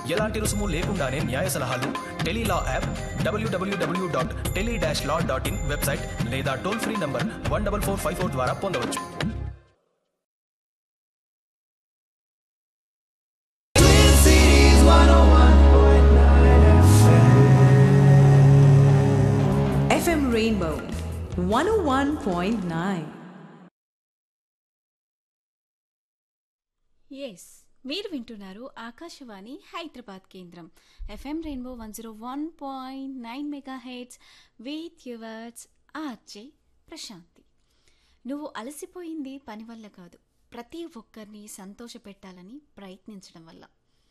ఎలాంటి రుసుము లేకుండానే న్యాయ సలహాలు టెలీలా యాప్, www.tele-law.in వెబ్సైట్ లేదా టోల్ ఫ్రీ నంబర్ 14454 ద్వారా పొందవచ్చు. FM Rainbow 101.9. ఎస్, మీరు వింటున్నారు ఆకాశవాణి హైదరాబాద్ కేంద్రం FM rainbow 101.9 mega heads with yours RJ Prashanti. నువ్వు అలసిపోయింది పని వల్ల కాదు, ప్రతి ఒక్కరిని సంతోషపెట్టాలని ప్రయత్నించడం వల్ల.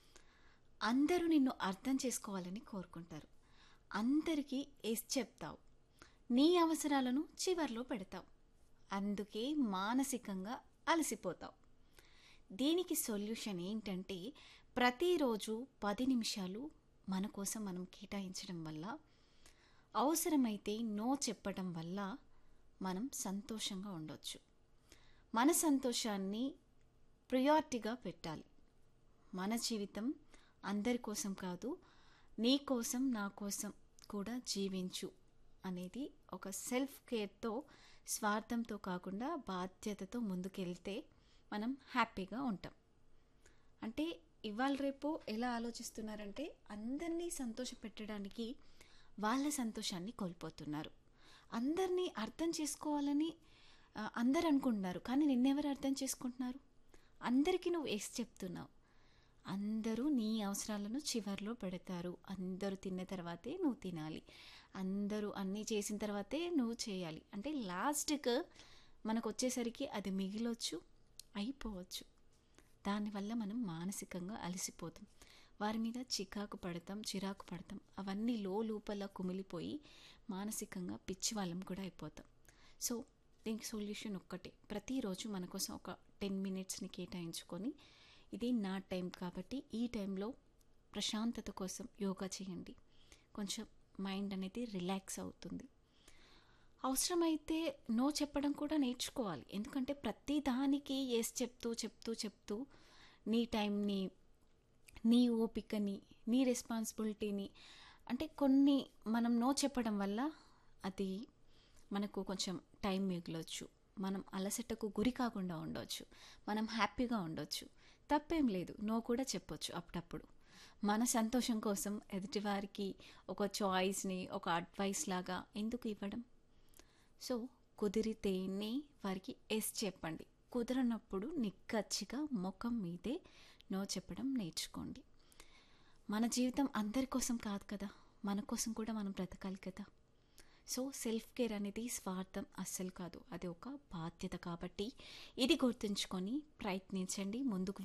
అందరూ నిన్ను అర్థం చేసుకోవాలని కోరుకుంటారు, అందరికీ ఎస్ చెప్తావు, నీ అవసరాలను చివర్లో పెడతావు, అందుకే మానసికంగా అలసిపోతావు. దీనికి సొల్యూషన్ ఏంటంటే ప్రతిరోజు 10 నిమిషాలు మన కోసం మనం కేటాయించడం వల్ల, అవసరమైతే నో చెప్పడం వల్ల మనం సంతోషంగా ఉండొచ్చు. మన సంతోషాన్ని ప్రియారిటీగా పెట్టాలి. మన జీవితం అందరి కోసం కాదు, నీ కోసం నా కోసం కూడా జీవించు అనేది ఒక సెల్ఫ్ కేర్తో, స్వార్థంతో కాకుండా బాధ్యతతో ముందుకెళ్తే మనం హ్యాపీగా ఉంటాం. అంటే ఇవాళ రేపు ఎలా ఆలోచిస్తున్నారంటే అందరినీ సంతోషపెట్టడానికి వాళ్ళ సంతోషాన్ని కోల్పోతున్నారు. అందరినీ అర్థం చేసుకోవాలని అందరు అనుకుంటున్నారు, కానీ నిన్నెవరు అర్థం చేసుకుంటున్నారు? అందరికీ నువ్వు ఎస్ చెప్తున్నావు, అందరూ నీ అవసరాలను చివర్లో పెడతారు. అందరూ తిన్న తర్వాతే నువ్వు తినాలి, అందరూ అన్నీ చేసిన తర్వాతే నువ్వు చేయాలి. అంటే లాస్ట్కి మనకు వచ్చేసరికి అది మిగిలొచ్చు, అయిపోవచ్చు. దానివల్ల మనం మానసికంగా అలసిపోతాం, వారి మీద చిరాకు పడతాం. అవన్నీ లోపల కుమిలిపోయి మానసికంగా పిచ్చి వాళ్ళం కూడా అయిపోతాం. సో దీనికి సొల్యూషన్ ఒక్కటే, ప్రతిరోజు మన కోసం ఒక 10 మినిట్స్ని కేటాయించుకొని, ఇది నా టైం కాబట్టి ఈ టైంలో ప్రశాంతత కోసం యోగా చేయండి. కొంచెం మైండ్ అనేది రిలాక్స్ అవుతుంది. అవసరమైతే నో చెప్పడం కూడా నేర్చుకోవాలి. ఎందుకంటే ప్రతి దానికి ఎస్ చెప్తూ నీ టైంని, నీ ఓపికని, నీ రెస్పాన్సిబిలిటీని, అంటే కొన్ని మనం నో చెప్పడం వల్ల అది మనకు కొంచెం టైం మిగలొచ్చు, మనం అలసటకు గురి కాకుండా ఉండవచ్చు, మనం హ్యాపీగా ఉండొచ్చు. తప్పేం లేదు, నో కూడా చెప్పొచ్చు అప్పుడప్పుడు. మన సంతోషం కోసం ఎదుటివారికి ఒక చాయిస్ని, ఒక అడ్వైస్ లాగా ఎందుకు ఇవ్వడం? సో కుదిరితేనే వారికి ఎస్ చెప్పండి, కుదరనప్పుడు నిక్కచ్చిగా ముఖం మీదే నో చెప్పడం నేర్చుకోండి. మన జీవితం అందరి కోసం కాదు కదా, మన కోసం కూడా మనం బ్రతకాలి కదా. సో సెల్ఫ్ కేర్ అనేది స్వార్థం అస్సలు కాదు, అది ఒక బాధ్యత. కాబట్టి ఇది గుర్తుంచుకొని ప్రయత్నించండి, ముందుకు